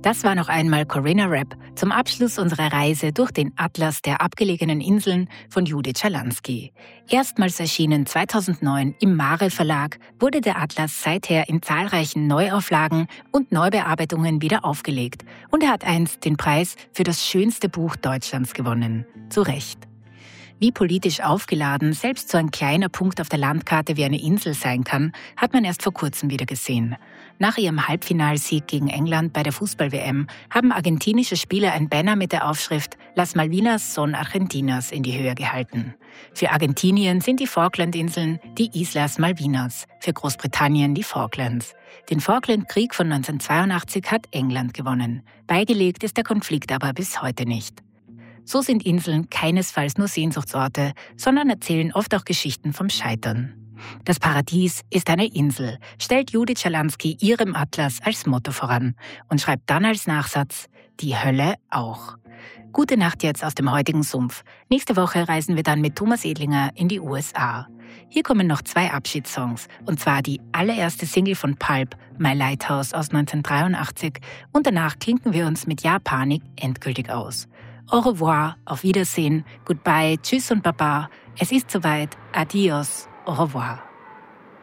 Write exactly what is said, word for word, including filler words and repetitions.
Das war noch einmal Corinna Rapp zum Abschluss unserer Reise durch den Atlas der abgelegenen Inseln von Judith Schalansky. Erstmals erschienen zweitausendneun im Mare Verlag, wurde der Atlas seither in zahlreichen Neuauflagen und Neubearbeitungen wieder aufgelegt. Und er hat einst den Preis für das schönste Buch Deutschlands gewonnen. Zu Recht. Wie politisch aufgeladen selbst so ein kleiner Punkt auf der Landkarte wie eine Insel sein kann, hat man erst vor kurzem wieder gesehen. Nach ihrem Halbfinalsieg gegen England bei der Fußball-W M haben argentinische Spieler ein Banner mit der Aufschrift Las Malvinas son Argentinas in die Höhe gehalten. Für Argentinien sind die Falklandinseln die Islas Malvinas, für Großbritannien die Falklands. Den Falklandkrieg von neunzehnhundertzweiundachtzig hat England gewonnen. Beigelegt ist der Konflikt aber bis heute nicht. So sind Inseln keinesfalls nur Sehnsuchtsorte, sondern erzählen oft auch Geschichten vom Scheitern. Das Paradies ist eine Insel, stellt Judith Schalansky ihrem Atlas als Motto voran und schreibt dann als Nachsatz, die Hölle auch. Gute Nacht jetzt aus dem heutigen Sumpf. Nächste Woche reisen wir dann mit Thomas Edlinger in die U S A. Hier kommen noch zwei Abschiedssongs, und zwar die allererste Single von Pulp, My Lighthouse aus neunzehnhundertdreiundachtzig, und danach klinken wir uns mit Japanik endgültig aus. Au revoir, auf Wiedersehen, goodbye, tschüss und baba. Es ist soweit, adios, au revoir.